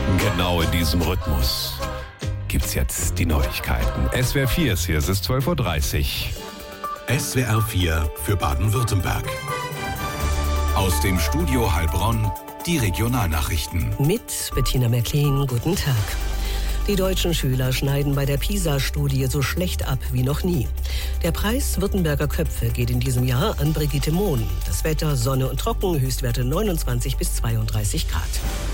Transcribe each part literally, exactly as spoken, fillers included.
Genau in diesem Rhythmus gibt's jetzt die Neuigkeiten. S W R vier ist hier, es ist zwölf Uhr dreißig. S W R vier für Baden-Württemberg. Aus dem Studio Heilbronn die Regionalnachrichten. Mit Bettina Merklin, guten Tag. Die deutschen Schüler schneiden bei der PISA-Studie so schlecht ab wie noch nie. Der Preis Württemberger Köpfe geht in diesem Jahr an Brigitte Mohn. Das Wetter, Sonne und Trocken, Höchstwerte neunundzwanzig bis zweiunddreißig Grad.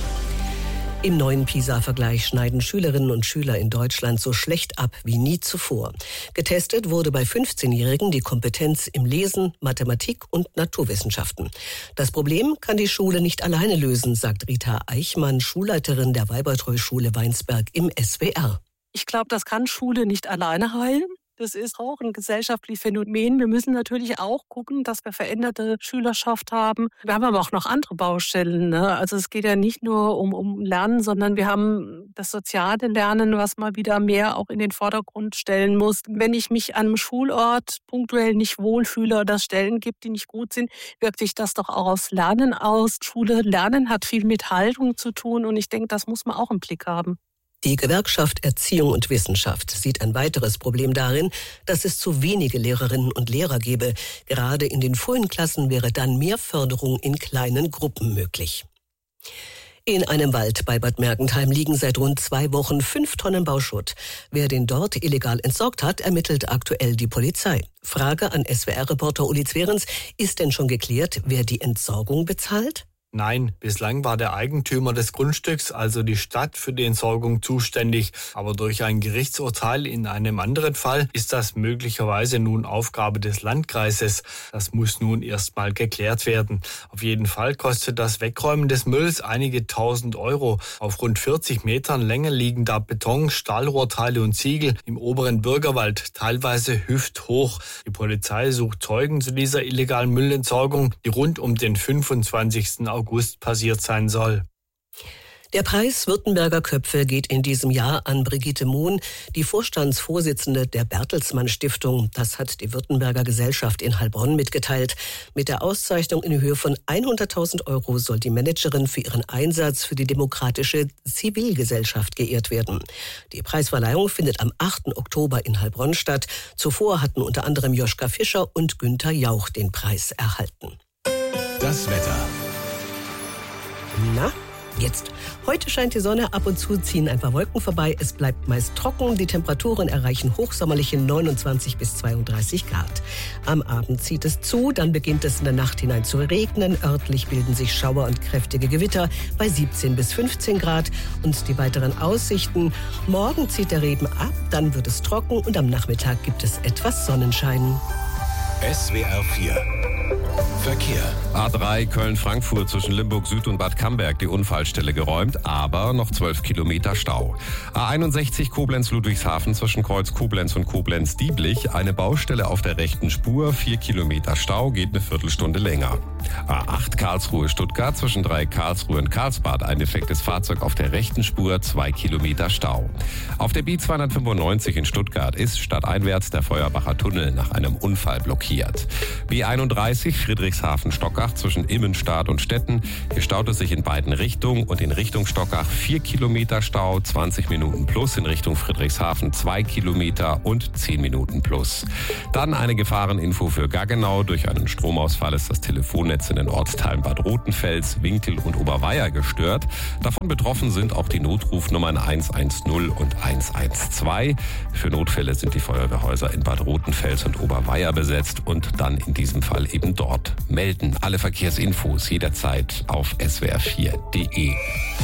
Im neuen PISA-Vergleich schneiden Schülerinnen und Schüler in Deutschland so schlecht ab wie nie zuvor. Getestet wurde bei fünfzehnjährigen die Kompetenz im Lesen, Mathematik und Naturwissenschaften. Das Problem kann die Schule nicht alleine lösen, sagt Rita Eichmann, Schulleiterin der Weibertreu-Schule Weinsberg im S W R. Ich glaube, das kann Schule nicht alleine heilen. Das ist auch ein gesellschaftliches Phänomen. Wir müssen natürlich auch gucken, dass wir veränderte Schülerschaft haben. Wir haben aber auch noch andere Baustellen, ne? Also es geht ja nicht nur um, um Lernen, sondern wir haben das soziale Lernen, was mal wieder mehr auch in den Vordergrund stellen muss. Wenn ich mich an einem Schulort punktuell nicht wohlfühle oder es Stellen gibt, die nicht gut sind, wirkt sich das doch auch aufs Lernen aus. Schule lernen hat viel mit Haltung zu tun und ich denke, das muss man auch im Blick haben. Die Gewerkschaft Erziehung und Wissenschaft sieht ein weiteres Problem darin, dass es zu wenige Lehrerinnen und Lehrer gebe. Gerade in den frühen Klassen wäre dann mehr Förderung in kleinen Gruppen möglich. In einem Wald bei Bad Mergentheim liegen seit rund zwei Wochen fünf Tonnen Bauschutt. Wer den dort illegal entsorgt hat, ermittelt aktuell die Polizei. Frage an S W R-Reporter Uli Zwerens: Ist denn schon geklärt, wer die Entsorgung bezahlt? Nein, bislang war der Eigentümer des Grundstücks, also die Stadt, für die Entsorgung zuständig. Aber durch ein Gerichtsurteil in einem anderen Fall ist das möglicherweise nun Aufgabe des Landkreises. Das muss nun erstmal geklärt werden. Auf jeden Fall kostet das Wegräumen des Mülls einige tausend Euro. Auf rund vierzig Metern Länge liegen da Beton, Stahlrohrteile und Ziegel im oberen Bürgerwald, teilweise hüfthoch. Die Polizei sucht Zeugen zu dieser illegalen Müllentsorgung, die rund um den fünfundzwanzigsten August August passiert sein soll. Der Preis Württemberger Köpfe geht in diesem Jahr an Brigitte Mohn, die Vorstandsvorsitzende der Bertelsmann Stiftung. Das hat die Württemberger Gesellschaft in Heilbronn mitgeteilt. Mit der Auszeichnung in Höhe von hunderttausend Euro soll die Managerin für ihren Einsatz für die demokratische Zivilgesellschaft geehrt werden. Die Preisverleihung findet am achten Oktober in Heilbronn statt. Zuvor hatten unter anderem Joschka Fischer und Günther Jauch den Preis erhalten. Das Wetter. Na, jetzt. Heute scheint die Sonne, ab und zu ziehen ein paar Wolken vorbei. Es bleibt meist trocken. Die Temperaturen erreichen hochsommerliche neunundzwanzig bis zweiunddreißig Grad. Am Abend zieht es zu, dann beginnt es in der Nacht hinein zu regnen. Örtlich bilden sich Schauer und kräftige Gewitter bei siebzehn bis fünfzehn Grad. Und die weiteren Aussichten: Morgen zieht der Regen ab, dann wird es trocken und am Nachmittag gibt es etwas Sonnenschein. S W R vier Verkehr. A drei Köln-Frankfurt zwischen Limburg Süd und Bad Camberg die Unfallstelle geräumt, aber noch zwölf Kilometer Stau. A einundsechzig Koblenz-Ludwigshafen zwischen Kreuz Koblenz und Koblenz-Dieblich eine Baustelle auf der rechten Spur, vier Kilometer Stau, geht eine Viertelstunde länger. A acht Karlsruhe-Stuttgart zwischen drei Karlsruhe und Karlsbad ein defektes Fahrzeug auf der rechten Spur, zwei Kilometer Stau. Auf der B zweihundertfünfundneunzig in Stuttgart ist stadteinwärts der Feuerbacher Tunnel nach einem Unfall blockiert. B einunddreißig Friedrichshafen-Stockach zwischen Immenstadt und Stetten. Hier staut es sich in beiden Richtungen und in Richtung Stockach vier Kilometer Stau, zwanzig Minuten plus, in Richtung Friedrichshafen zwei Kilometer und zehn Minuten plus. Dann eine Gefahreninfo für Gaggenau. Durch einen Stromausfall ist das Telefonnetz in den Ortsteilen Bad Rotenfels, Winkel und Oberweier gestört. Davon betroffen sind auch die Notrufnummern eins eins null und eins eins zwei. Für Notfälle sind die Feuerwehrhäuser in Bad Rotenfels und Oberweier besetzt und dann in diesem Fall eben dort melden. Alle Verkehrsinfos jederzeit auf s w r vier punkt d e.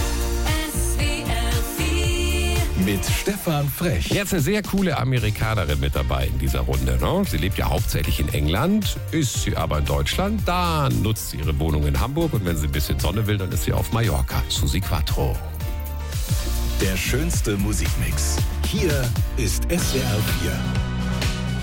Mit Stefan Frech. Jetzt eine sehr coole Amerikanerin mit dabei in dieser Runde. Ne? Sie lebt ja hauptsächlich in England, ist sie aber in Deutschland. Dann nutzt sie ihre Wohnung in Hamburg und wenn sie ein bisschen Sonne will, dann ist sie auf Mallorca. Susi Quattro. Der schönste Musikmix. Hier ist S W R vier.